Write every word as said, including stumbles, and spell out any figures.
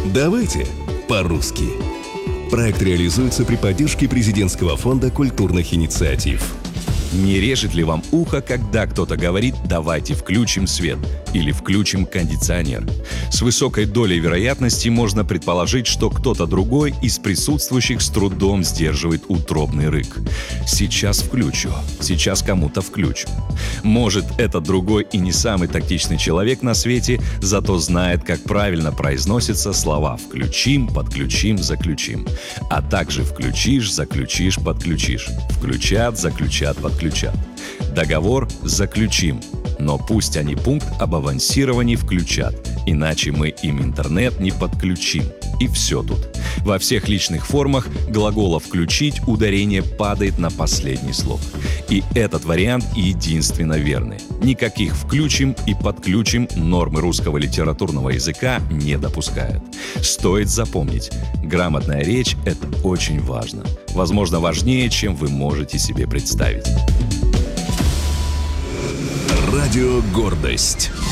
Давайте по-русски. Проект реализуется при поддержке Президентского фонда культурных инициатив. Не режет ли вам ухо, когда кто-то говорит «давайте включим свет» или «включим кондиционер»? С высокой долей вероятности можно предположить, что кто-то другой из присутствующих с трудом сдерживает утробный рык. «Сейчас включу», «сейчас кому-то включу». Может, этот другой и не самый тактичный человек на свете, зато знает, как правильно произносятся слова «включим», «подключим», «заключим». А также «включишь», «заключишь», «подключишь». «Включат», «заключат», «подключат». Договор заключим, но пусть они пункт об авансировании включат, иначе мы им интернет не подключим. И все тут. Во всех личных формах глагола «включить» ударение падает на последний слог. И этот вариант единственно верный. Никаких «включим» и «подключим» нормы русского литературного языка не допускают. Стоит запомнить, грамотная речь – это очень важно. Возможно, важнее, чем вы можете себе представить. Радио «Гордость».